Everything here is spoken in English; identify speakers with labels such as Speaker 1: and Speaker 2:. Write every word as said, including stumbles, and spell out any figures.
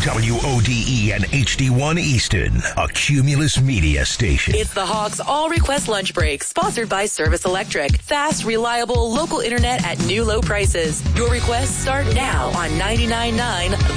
Speaker 1: W O D E and H D one Easton, a Cumulus Media station.
Speaker 2: It's the Hawks All Request Lunch Break, sponsored by Service Electric. Fast, reliable, local internet at new low prices. Your requests start now on ninety-nine point nine